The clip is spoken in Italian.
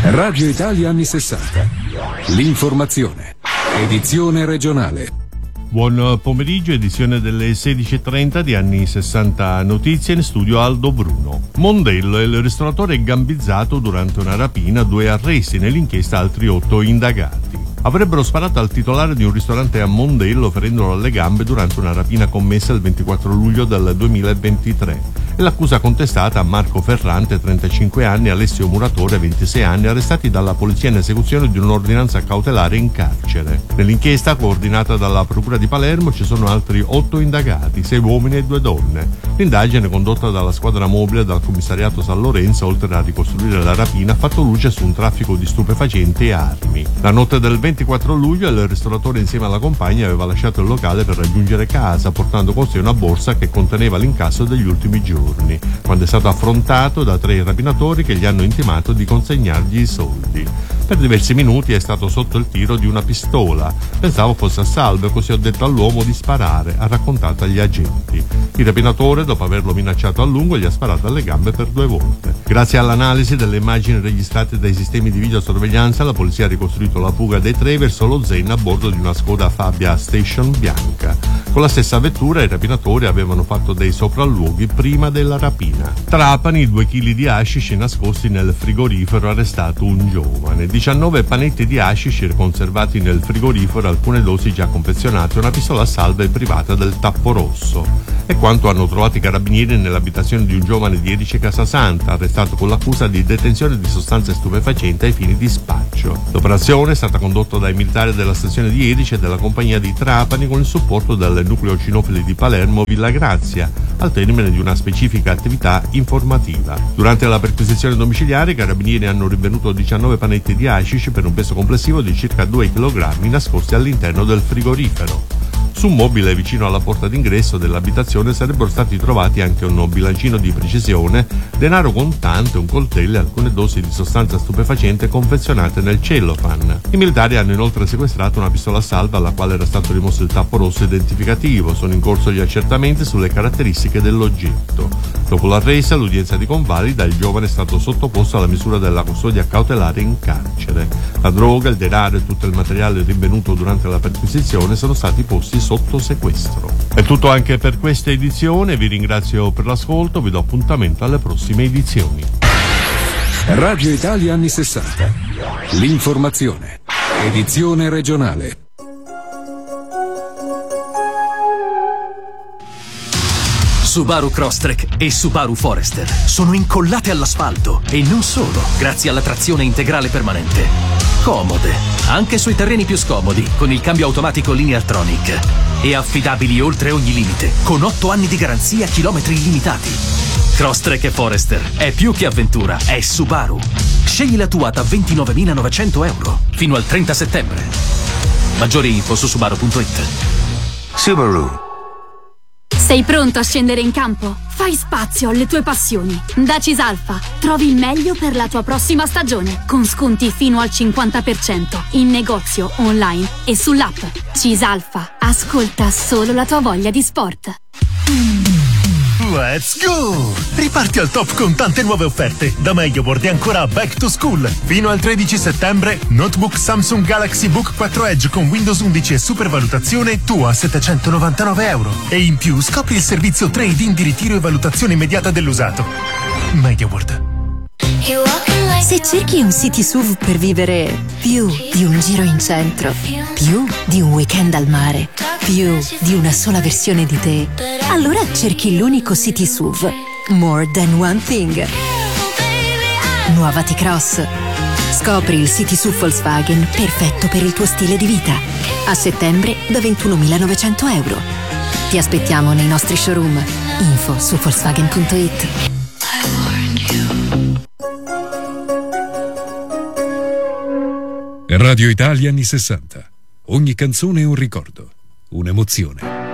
Radio Italia anni 60. L'informazione. Edizione regionale. Buon pomeriggio, edizione delle 16:30 di anni 60 notizie, in studio Aldo Bruno. Mondello, il ristoratore gambizzato durante una rapina, 2 arresti, nell'inchiesta altri 8 indagati. Avrebbero sparato al titolare di un ristorante a Mondello ferendolo alle gambe durante una rapina commessa il 24 luglio del 2023. E l'accusa contestata a Marco Ferrante, 35 anni, e Alessio Muratore, 26 anni, arrestati dalla polizia in esecuzione di un'ordinanza cautelare in carcere. Nell'inchiesta, coordinata dalla Procura di Palermo, ci sono altri 8 indagati, 6 uomini e 2 donne. L'indagine, condotta dalla squadra mobile dal commissariato San Lorenzo, oltre a ricostruire la rapina, ha fatto luce su un traffico di stupefacenti e armi. La notte del 24 luglio il ristoratore insieme alla compagna aveva lasciato il locale per raggiungere casa, portando con sé una borsa che conteneva l'incasso degli ultimi giorni, quando è stato affrontato da 3 rapinatori che gli hanno intimato di consegnargli i soldi. Per diversi minuti è stato sotto il tiro di una pistola. Pensavo fosse a salvo e così ho detto all'uomo di sparare, ha raccontato agli agenti. Il rapinatore, dopo averlo minacciato a lungo, gli ha sparato alle gambe per 2 volte. Grazie all'analisi delle immagini registrate dai sistemi di videosorveglianza, la polizia ha ricostruito la fuga dei 3 verso lo Zen a bordo di una Skoda Fabia Station bianca. Con la stessa vettura i rapinatori avevano fatto dei sopralluoghi prima della rapina. Trapani, 2 kg di hashish nascosti nel frigorifero, arrestato un giovane. 19 panetti di hashish conservati nel frigorifero, alcune dosi già confezionate, una pistola a salve privata del tappo rosso. È quanto hanno trovato i carabinieri nell'abitazione di un giovane di Erice Casasanta, arrestato con l'accusa di detenzione di sostanze stupefacenti ai fini di spaccio. L'operazione è stata condotta dai militari della stazione di Erice e della compagnia di Trapani con il supporto del nucleo cinofili di Palermo Villa Grazia, al termine di una specifica attività informativa. Durante la perquisizione domiciliare i carabinieri hanno rinvenuto 19 panetti di hashish per un peso complessivo di circa 2 kg nascosti all'interno del frigorifero. Su un mobile vicino alla porta d'ingresso dell'abitazione sarebbero stati trovati anche un bilancino di precisione, denaro contante, un coltello e alcune dosi di sostanza stupefacente confezionate nel cellophane. I militari hanno inoltre sequestrato una pistola a salve alla quale era stato rimosso il tappo rosso identificativo. Sono in corso gli accertamenti sulle caratteristiche dell'oggetto. Dopo l'arresto e l'udienza di convalida, il giovane è stato sottoposto alla misura della custodia cautelare in carcere. La droga, il denaro e tutto il materiale rinvenuto durante la perquisizione sono stati posti sotto sequestro. È tutto anche per questa edizione, vi ringrazio per l'ascolto, vi do appuntamento alle prossime edizioni. Radio Italia anni 60. L'informazione. Edizione regionale. Subaru Crosstrek e Subaru Forester sono incollate all'asfalto e non solo, grazie alla trazione integrale permanente. Comode, anche sui terreni più scomodi, con il cambio automatico Lineartronic. E affidabili oltre ogni limite, con 8 anni di garanzia, chilometri illimitati. Crosstrek e Forester è più che avventura, è Subaru. Scegli la tua da 29.900 euro fino al 30 settembre. Maggiori info su subaru.it. Subaru. Sei pronto a scendere in campo? Fai spazio alle tue passioni. Da Cisalfa trovi il meglio per la tua prossima stagione, con sconti fino al 50% in negozio, online e sull'app. Cisalfa, ascolta solo la tua voglia di sport. Let's go! Riparti al top con tante nuove offerte. Da Medioboard e ancora Back to School. Fino al 13 settembre, notebook Samsung Galaxy Book 4 Edge con Windows 11 e supervalutazione tu a 799 euro. E in più scopri il servizio trade-in di ritiro e valutazione immediata dell'usato. Medioboard. Se cerchi un city SUV per vivere più di un giro in centro, più di un weekend al mare, più di una sola versione di te, allora cerchi l'unico city SUV More Than One Thing. Nuova T-Cross. Scopri il city SUV Volkswagen perfetto per il tuo stile di vita. A settembre da 21.900 euro. Ti aspettiamo nei nostri showroom. Info su Volkswagen.it. Radio Italia anni 60. Ogni canzone è un ricordo, un'emozione.